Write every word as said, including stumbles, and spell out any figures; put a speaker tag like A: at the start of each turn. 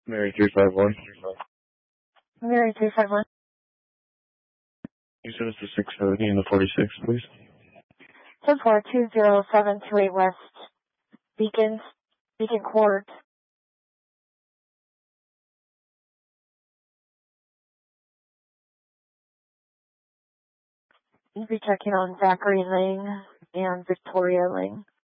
A: Mary three five one.
B: Mary three five one.
A: You said it's the six seventy and the forty-six, please.
B: ten four two zero seven two eight West Beacon, Beacon Court. You'll be checking on Zachary Ling and Victoria Ling.